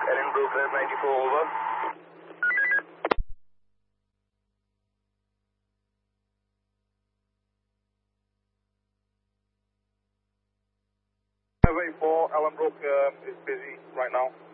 Edinburgh 94, over. Highway 4, Ellenbrook is busy right now.